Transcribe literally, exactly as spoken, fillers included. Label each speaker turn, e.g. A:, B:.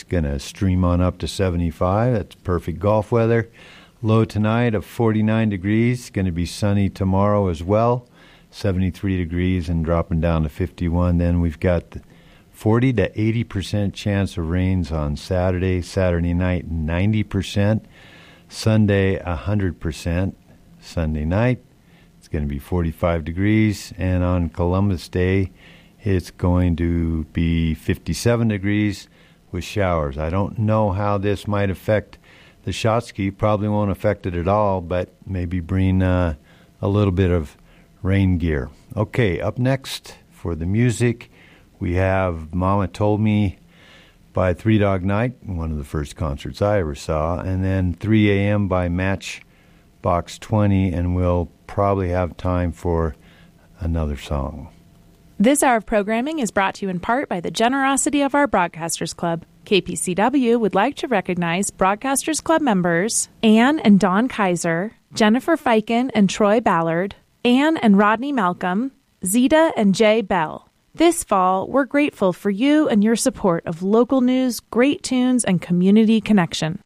A: going to stream on up to seventy-five. That's perfect golf weather. Low tonight of forty-nine degrees. Going to be sunny tomorrow as well. seventy-three degrees and dropping down to fifty-one. Then we've got the forty to eighty percent chance of rains on Saturday. Saturday night, ninety percent. Sunday, one hundred percent. Sunday night, it's going to be forty-five degrees. And on Columbus Day, it's going to be fifty-seven degrees with showers. I don't know how this might affect the shot ski. Probably won't affect it at all, but maybe bring uh, a little bit of rain gear. Okay, up next for the music, we have Mama Told Me by Three Dog Night, one of the first concerts I ever saw, and then three a.m. by Matchbox twenty, and we'll probably have time for another song.
B: This hour of programming is brought to you in part by the generosity of our Broadcasters Club. K P C W would like to recognize Broadcasters Club members Ann and Dawn Kaiser, Jennifer Fiken and Troy Ballard, Ann and Rodney Malcolm, Zeta and Jay Bell. This fall, we're grateful for you and your support of local news, great tunes, and community connection.